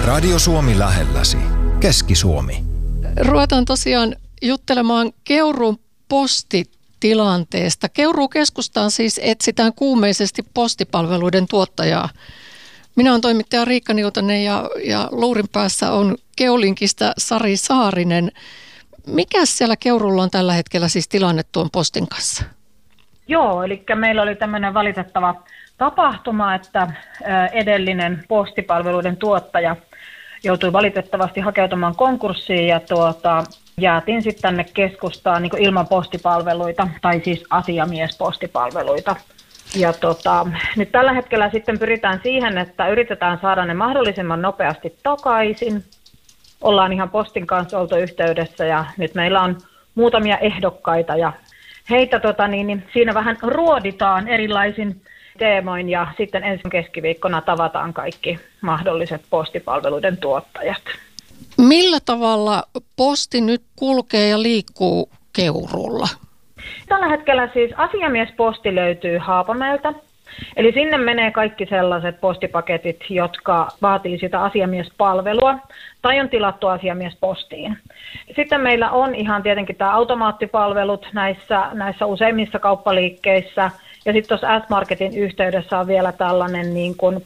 Radio Suomi lähelläsi. Keski-Suomi. Ruvetaan tosiaan juttelemaan Keuruun postitilanteesta. Keuruun keskustaan siis etsitään kuumeisesti postipalveluiden tuottajaa. Minä olen toimittaja Riikka Niutanen ja luurin päässä on Geolinkistä Sari Saarinen. Mikäs siellä Keuruulla on tällä hetkellä siis tilanne tuon postin kanssa? Joo, eli meillä oli tämmöinen valitettava tapahtuma, että edellinen postipalveluiden tuottaja joutui valitettavasti hakeutumaan konkurssiin ja jäätiin sitten tänne keskustaan niin kuin ilman postipalveluita, tai siis asiamiespostipalveluita. Ja nyt tällä hetkellä sitten pyritään siihen, että yritetään saada ne mahdollisimman nopeasti takaisin. Ollaan ihan postin kanssa oltu yhteydessä ja nyt meillä on muutamia ehdokkaita ja heitä siinä vähän ruoditaan erilaisin teemoin ja sitten ensi keskiviikkona tavataan kaikki mahdolliset postipalveluiden tuottajat. Millä tavalla posti nyt kulkee ja liikkuu Keuruulla? Tällä hetkellä siis asiamiesposti löytyy Haapamäeltä. Eli sinne menee kaikki sellaiset postipaketit, jotka vaatii sitä asiamiespalvelua tai on tilattu asiamiespostiin. Sitten meillä on ihan tietenkin tämä automaattipalvelut näissä useimmissa kauppaliikkeissä. Ja sitten tuossa S-Marketin yhteydessä on vielä tällainen niin kuin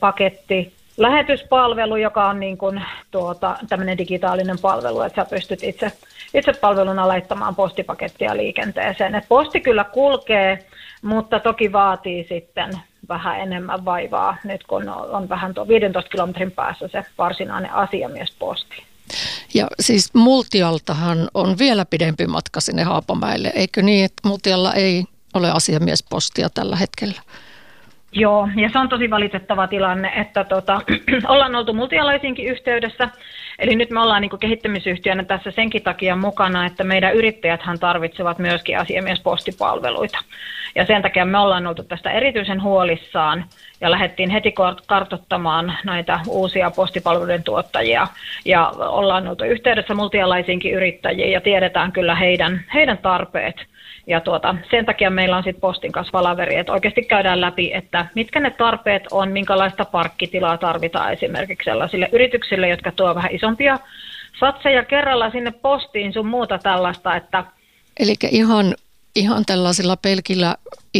lähetyspalvelu, joka on niin kuin tämmöinen digitaalinen palvelu, että sä pystyt itse palveluna laittamaan postipakettia liikenteeseen. Et posti kyllä kulkee, mutta toki vaatii sitten vähän enemmän vaivaa nyt, kun on vähän 15 kilometrin päässä se varsinainen asiamiesposti. Ja siis Multialtahan on vielä pidempi matka sinne Haapamäelle, eikö niin, että Multialla ei ole asiamiespostia tällä hetkellä? Joo, ja se on tosi valitettava tilanne, että ollaan oltu multialaisiinkin yhteydessä, eli nyt me ollaan niin kuin kehittämisyhtiönä tässä senkin takia mukana, että meidän yrittäjäthän tarvitsevat myöskin asiamiespostipalveluita. Ja sen takia me ollaan oltu tästä erityisen huolissaan ja lähdettiin heti kartoittamaan näitä uusia postipalveluiden tuottajia. Ja ollaan oltu yhteydessä multialaisiinkin yrittäjiin ja tiedetään kyllä heidän tarpeet. Ja sen takia meillä on sitten postin kanssa valaveri, että oikeasti käydään läpi, että mitkä ne tarpeet on, minkälaista parkkitilaa tarvitaan esimerkiksi sellaisille yrityksille, jotka tuo vähän isompia satseja kerralla sinne postiin sun muuta tällaista. Eli ihan tällaisilla pelkillä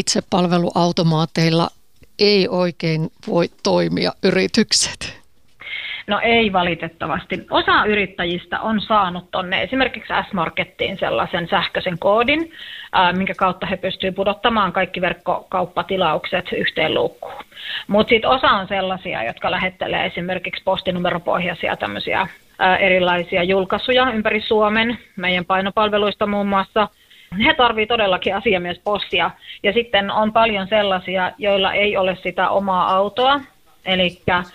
itsepalveluautomaateilla ei oikein voi toimia yritykset. No ei valitettavasti. Osa yrittäjistä on saanut tuonne esimerkiksi S-Markettiin sellaisen sähköisen koodin, minkä kautta he pystyvät pudottamaan kaikki verkkokauppatilaukset yhteen luukkuun. Mutta sitten osa on sellaisia, jotka lähettelee esimerkiksi postinumeropohjaisia tämmöisiä erilaisia julkaisuja ympäri Suomen, meidän painopalveluista muun muassa. He tarvitsevat todellakin asiamiespostia ja sitten on paljon sellaisia, joilla ei ole sitä omaa autoa. Eli